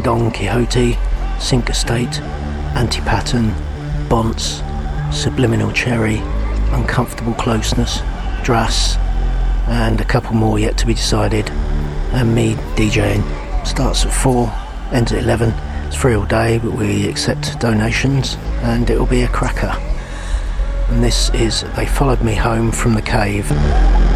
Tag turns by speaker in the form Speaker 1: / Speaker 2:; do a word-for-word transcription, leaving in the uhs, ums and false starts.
Speaker 1: Don Quixote, Sink Estate, Anti-Pattern, Bonce, Subliminal Cherry, Uncomfortable Closeness, Drass, and a couple more yet to be decided, and me DJing. Starts at four, ends at eleven. It's free all day, but we accept donations, and it'll be a cracker. And this is They Followed Me Home from the Cave.